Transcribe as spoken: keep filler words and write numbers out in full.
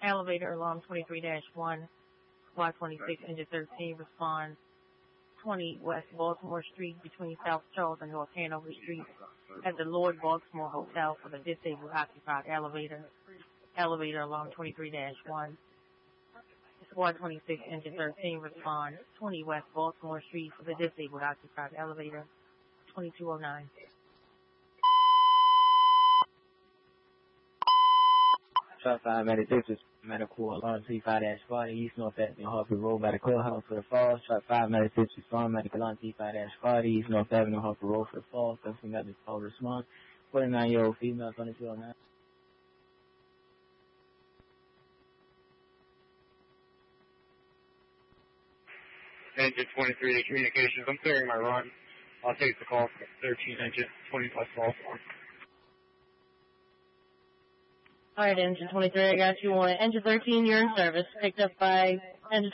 Elevator alarm twenty-three dash one, squad twenty-six, engine thirteen, responds twenty West Baltimore Street between South Charles and North Hanover Street at the Lord Baltimore Hotel for the disabled occupied elevator. Elevator alarm twenty-three dash one. Squad twenty-six, engine thirteen, responds twenty West Baltimore Street for the disabled occupied elevator. twenty-two oh nine. Shot five Medical Medical Alarm T five dash forty, East North Avenue, Harper Road by the Clubhouse for the Falls. Shot five Medical Respond Medical Alarm T five dash forty, East North Avenue, Harper Road for the Falls. Something got this call response. forty-nine-year-old female, twenty-two oh nine. Engine twenty-three to communications. I'm clearing my run. I'll take the call from thirteen engine twenty plus Baltimore. Alright, engine twenty-three, I got you on. Engine thirteen, you're in service. Picked up by